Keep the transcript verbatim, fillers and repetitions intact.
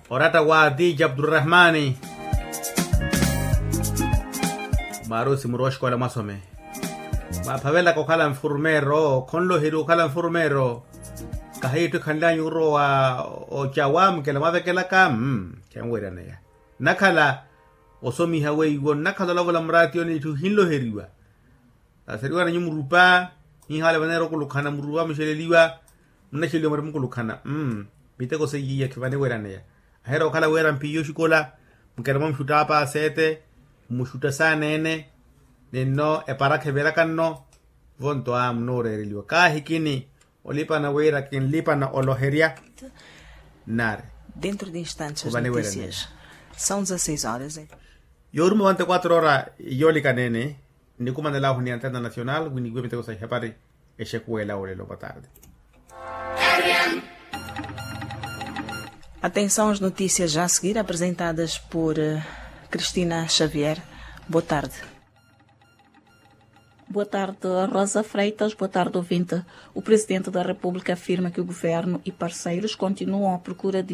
orata wa Dija Abdurrahmani marusi muroshko wala masome mapavela kokhala mfurmero konlo hiru khala mfurmero kahitu khandanyu ro wa o chawam kela mavekela kam kyangwera neya nakhala osomi hawe iwo nakhala lavola mrati oni tu hinlo heriwa aseriwa na nyumurupa ni hala banero kulukhana muruwa msheleliwa mnasheli omar mkulukhana mm miteko se yiya kivane wera neya ahera okhala wera mpiyo shikola mkeramo mshuta apa sete mushuta sanene neno epara khevera kanno vonto am nore reliwa kahikini olipa na wera kin lipa na oloheria nare dentro de instantes as notícias são dezesseis horas hein? Yormo vinte e quatro horas yolika nene ni kumanda la União Antena Nacional wini gwe miteko sa hapari eshekwela ole lo tarde. Atenção às notícias já a seguir apresentadas por uh, Cristina Xavier. Boa tarde. Boa tarde, Rosa Freitas. Boa tarde, ouvinte. O Presidente da República afirma que o Governo e parceiros continuam à procura de